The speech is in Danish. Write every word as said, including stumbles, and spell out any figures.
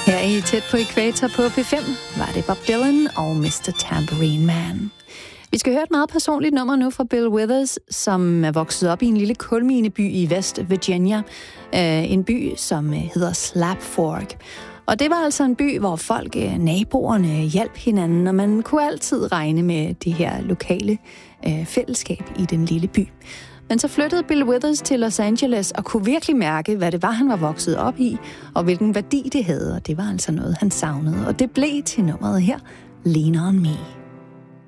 Her i Tæt på Ækvator på P fem var det Bob Dylan og mister Tambourine Man. Vi skal høre et meget personligt nummer nu fra Bill Withers, som er vokset op i en lille kulmineby i West Virginia. En by, som hedder Slap Fork. Og det var altså en by, hvor folk, naboerne, hjalp hinanden, og man kunne altid regne med det her lokale fællesskab i den lille by. Men så flyttede Bill Withers til Los Angeles og kunne virkelig mærke, hvad det var, han var vokset op i, og hvilken værdi det havde, og det var altså noget, han savnede. Og det blev til nummeret her, Lean on Me.